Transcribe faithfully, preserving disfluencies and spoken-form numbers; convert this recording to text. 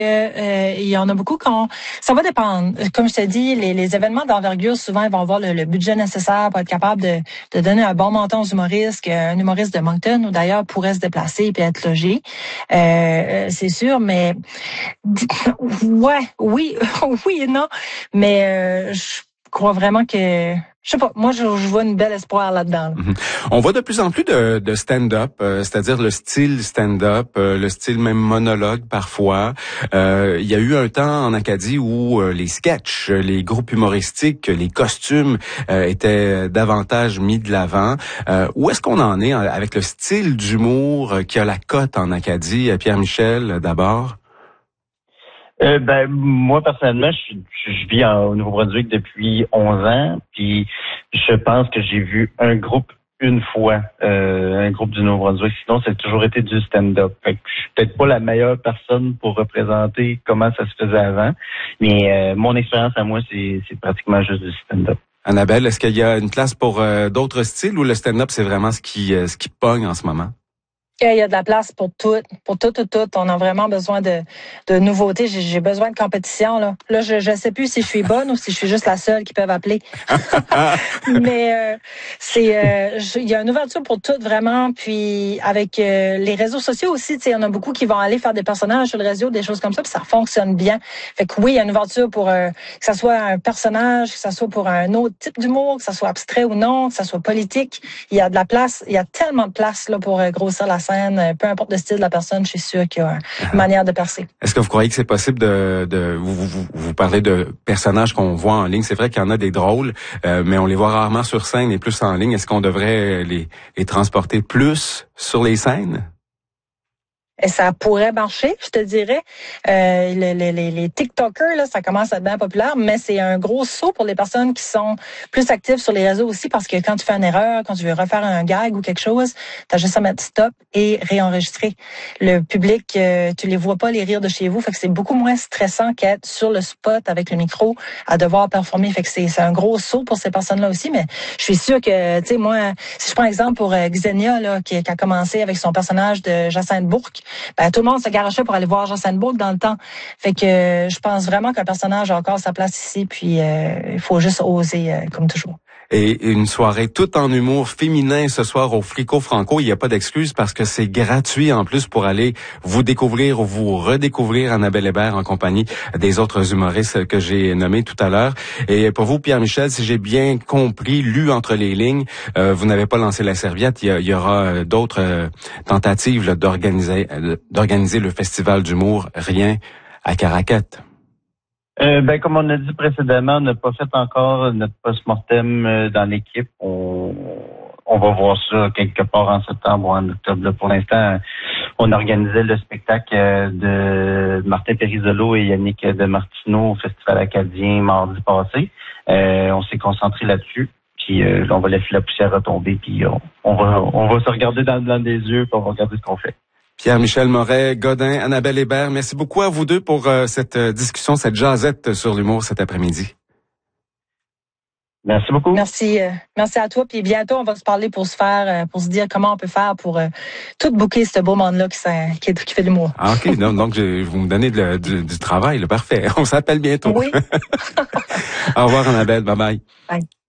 Euh, il y en a beaucoup qu'on ça va dépendre. Comme je te dis, les, les événements d'envergure, souvent, ils vont avoir le, le budget nécessaire pour être capable de, de donner un bon montant aux humoristes, qu'un humoriste de Moncton ou d'ailleurs pourrait se déplacer et être logé. Euh, c'est sûr, mais ouais, oui, oui et non. Mais euh, je crois vraiment que je sais pas, moi je, je vois une belle espoir là-dedans. Là. Mm-hmm. On voit de plus en plus de, de stand-up, euh, c'est-à-dire le style stand-up, euh, le style même monologue parfois. Euh, il y a eu un temps en Acadie où euh, les sketchs, les groupes humoristiques, les costumes euh, étaient davantage mis de l'avant. Euh, où est-ce qu'on en est avec le style d'humour qui a la cote en Acadie? Pierre-Michel, d'abord. Euh, ben moi personnellement, je, je vis en, au Nouveau-Brunswick depuis onze ans, puis je pense que j'ai vu un groupe une fois, euh, un groupe du Nouveau-Brunswick. Sinon, ça a toujours été du stand-up. Fait que je suis peut-être pas la meilleure personne pour représenter comment ça se faisait avant, mais euh, mon expérience à moi, c'est, c'est pratiquement juste du stand-up. Annabelle, est-ce qu'il y a une place pour euh, d'autres styles ou le stand-up c'est vraiment ce qui euh, ce qui pogne en ce moment? Il y a de la place pour tout, pour tout, tout, tout. On a vraiment besoin de, de nouveautés. J'ai, j'ai besoin de compétition, là. Là, je, je sais plus si je suis bonne ou si je suis juste la seule qui peuvent appeler. Mais, euh, c'est, euh, je, il y a une ouverture pour tout, vraiment. Puis, avec euh, les réseaux sociaux aussi, tu sais, il y en a beaucoup qui vont aller faire des personnages sur le réseau, des choses comme ça, puis ça fonctionne bien. Fait que oui, il y a une ouverture pour, euh, que ça soit un personnage, que ça soit pour un autre type d'humour, que ça soit abstrait ou non, que ça soit politique. Il y a de la place, il y a tellement de place, là, pour euh, grossir la scène. Peu importe le style de la personne, je suis sûre qu'il y a une manière de percer. Est-ce que vous croyez que c'est possible de... de vous, vous, vous parlez de personnages qu'on voit en ligne. C'est vrai qu'il y en a des drôles, euh, mais on les voit rarement sur scène et plus en ligne. Est-ce qu'on devrait les, les transporter plus sur les scènes? Et ça pourrait marcher, je te dirais. Euh, les, les, les TikTokers, là, ça commence à être bien populaire, mais c'est un gros saut pour les personnes qui sont plus actives sur les réseaux aussi, parce que quand tu fais une erreur, quand tu veux refaire un gag ou quelque chose, t'as juste à mettre stop et réenregistrer. Le public, euh, tu les vois pas les rires de chez vous, fait que c'est beaucoup moins stressant qu'être sur le spot avec le micro à devoir performer. Fait que c'est, c'est un gros saut pour ces personnes-là aussi, mais je suis sûre que, tu sais, moi, si je prends exemple pour euh, Xenia, là, qui, qui a commencé avec son personnage de Jacinthe Bourque, ben, tout le monde se garochait pour aller voir Jacinthe Bourque dans le temps. Fait que euh, je pense vraiment qu'un personnage a encore sa place ici, puis euh, il faut juste oser, euh, comme toujours. Et une soirée toute en humour féminin ce soir au Frico Franco. Il n'y a pas d'excuse parce que c'est gratuit en plus pour aller vous découvrir ou vous redécouvrir Annabelle Hébert en compagnie des autres humoristes que j'ai nommés tout à l'heure. Et pour vous, Pierre-Michel, si j'ai bien compris, lu entre les lignes, euh, vous n'avez pas lancé la serviette. Il y, a, il y aura d'autres euh, tentatives là, d'organiser, d'organiser le festival d'humour Rien à Caracat. Euh, ben, comme on a dit précédemment, on n'a pas fait encore notre post-mortem euh, dans l'équipe. On, on va voir ça quelque part en septembre ou en octobre. Là, pour l'instant, on organisait le spectacle de Martin Périsolo et Yannick de Martineau au Festival acadien mardi passé. Euh, on s'est concentré là-dessus. Puis euh, là, on va laisser la poussière retomber. Puis on, on va on va se regarder dans le blanc des yeux. Puis on va regarder ce qu'on fait. Pierre-Michel Moret, Godin, Annabelle Hébert, merci beaucoup à vous deux pour euh, cette euh, discussion, cette jasette sur l'humour cet après-midi. Merci beaucoup. Merci, euh, merci à toi. Puis bientôt, on va se parler pour se faire, euh, pour se dire comment on peut faire pour euh, tout booker ce beau monde-là qui, qui, qui fait de l'humour. Ah, ok. donc, donc je, vous me donnez de, du, du travail, là. Parfait. On s'appelle bientôt. Oui. Au revoir, Annabelle. Bye bye. Bye.